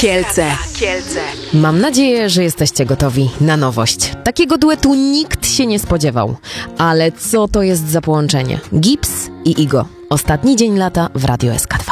Kielce. Mam nadzieję, że jesteście gotowi na nowość. Takiego duetu nikt się nie spodziewał. Ale co to jest za połączenie? Gips i Igo. Ostatni dzień lata w Radio SK.